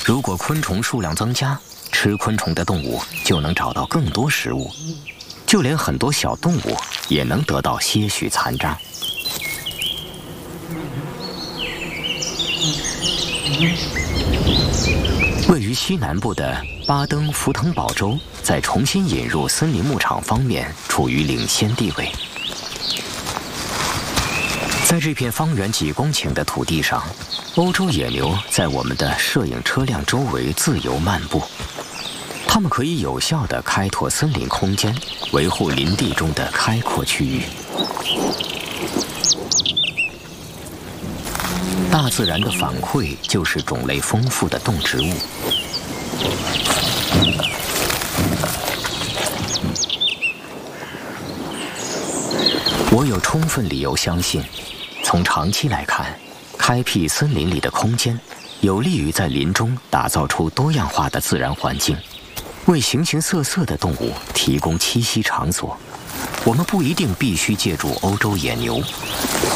如果昆虫数量增加，吃昆虫的动物就能找到更多食物，就连很多小动物也能得到些许残渣。位于西南部的巴登福腾堡州，在重新引入森林牧场方面处于领先地位。在这片方圆几公顷的土地上，欧洲野牛在我们的摄影车辆周围自由漫步。它们可以有效地开拓森林空间，维护林地中的开阔区域。大自然的反馈就是种类丰富的动植物。我有充分理由相信，从长期来看，开辟森林里的空间，有利于在林中打造出多样化的自然环境，为形形色色的动物提供栖息场所。我们不一定必须借助欧洲野牛，